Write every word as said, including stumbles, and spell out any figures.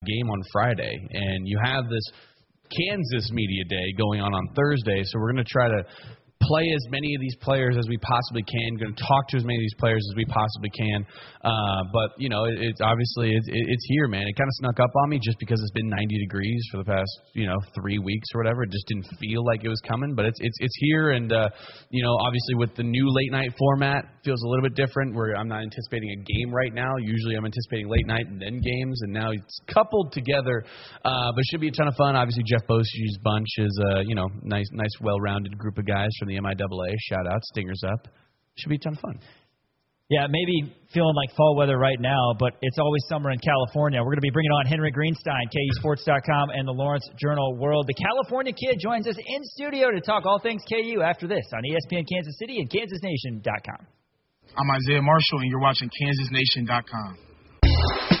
game on Friday, and you have this Kansas Media Day going on on Thursday, so we're going to try to play as many of these players as we possibly can. Going to talk to as many of these players as we possibly can. Uh, but, you know, it, it's obviously it, it, it's here, man. It kind of snuck up on me just because it's been ninety degrees for the past, you know, three weeks or whatever. It just didn't feel like it was coming, but it's it's it's here. And, uh, you know, obviously with the new late night format, feels a little bit different where I'm not anticipating a game right now. Usually I'm anticipating late night and then games, and now it's coupled together. Uh, but it should be a ton of fun. Obviously Jeff Boshi's bunch is, uh, you know, nice, nice, well-rounded group of guys from the M I A A. Shout out, Stingers up. Should be a ton of fun. Yeah, maybe feeling like fall weather right now, but it's always summer in California. We're going to be bringing on Henry Greenstein, K U Sports dot com, and the Lawrence Journal World. The California Kid joins us in studio to talk all things K U after this on E S P N Kansas City and Kansas Nation dot com. I'm Isaiah Marshall, and you're watching Kansas Nation dot com.